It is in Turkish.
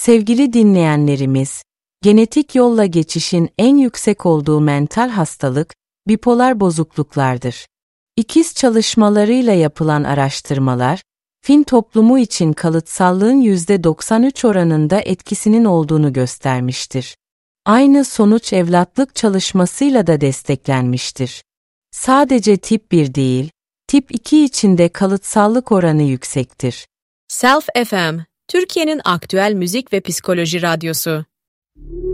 Sevgili dinleyenlerimiz, genetik yolla geçişin en yüksek olduğu mental hastalık, bipolar bozukluklardır. İkiz çalışmalarıyla yapılan araştırmalar, Fin toplumu için kalıtsallığın %93 oranında etkisinin olduğunu göstermiştir. Aynı sonuç evlatlık çalışmasıyla da desteklenmiştir. Sadece tip 1 değil, tip 2 için de kalıtsallık oranı yüksektir. Self FM, Türkiye'nin aktüel müzik ve psikoloji radyosu.